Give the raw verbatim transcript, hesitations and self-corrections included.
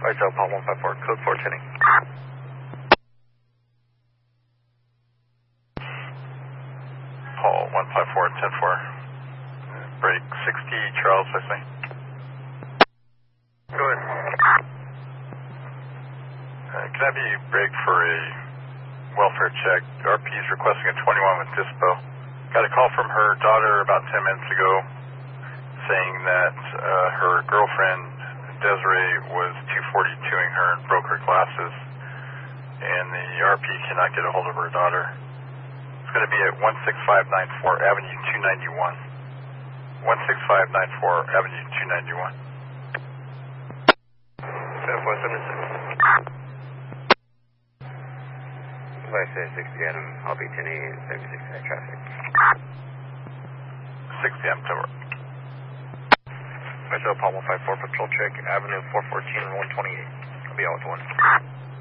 Right, so Paul one five four, code four ten. Paul one five four, ten four. Break sixty, Charles, I say. Go ahead. Uh, can I be break for a welfare check? R P is requesting a twenty-one with dispo. Got a call from her daughter about ten minutes ago saying that uh, her girlfriend, Desiree, was two forty-two-ing her and broke her glasses, and the R P cannot get a hold of her daughter. It's going to be at one six five nine four Avenue two ninety-one. one six five nine four Avenue two ninety-one. ten four seventy-six. Vice sixty Adam, I'll be ten eight seventy-six at traffic. sixty M tower. Right, so Paul one five four, patrol check, Avenue four fourteen and one twenty-eight. I'll be out with one.